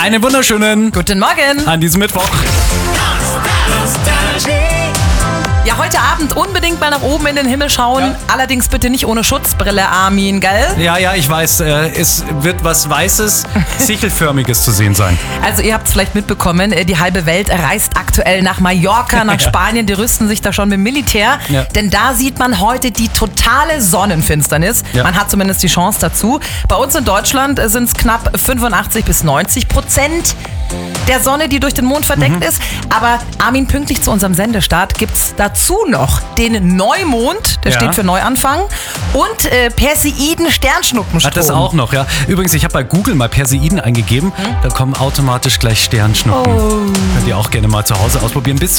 Einen wunderschönen Guten Morgen. an diesem Mittwoch. Ja, heute Abend unbedingt mal nach oben in den Himmel schauen. Ja. Allerdings bitte nicht ohne Schutzbrille, Armin, gell? Ja, ich weiß, es wird was Weißes, Sichelförmiges zu sehen sein. Also ihr habt es vielleicht mitbekommen, die halbe Welt reist aktuell nach Mallorca, nach Spanien. Die rüsten sich da schon mit dem Militär. Ja. Denn da sieht man heute die totale Sonnenfinsternis. Ja. Man hat zumindest die Chance dazu. Bei uns in Deutschland sind es knapp 85-90% der Sonne, die durch den Mond verdeckt ist. Aber Armin, pünktlich zu unserem Sendestart gibt es dazu noch den Neumond, der Ja. steht für Neuanfang, und Perseiden-Sternschnuppenstrom. Hat das auch noch, ja. Übrigens, ich habe bei Google mal Perseiden eingegeben. Da kommen automatisch gleich Sternschnuppen. Könnt ihr auch gerne mal zu Hause ausprobieren. Bis